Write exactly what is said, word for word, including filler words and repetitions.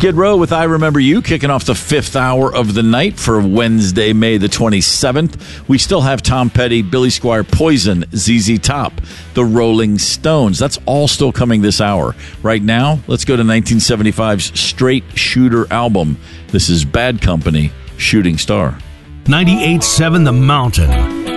Skid Row with I Remember You, kicking off the fifth hour of the night for Wednesday, May the twenty-seventh. We still have Tom Petty, Billy Squier, Poison, Z Z Top, The Rolling Stones. That's all still coming this hour. Right now, let's go to nineteen seventy-five's Straight Shooter album. This is Bad Company, Shooting Star. ninety-eight point seven The Mountain.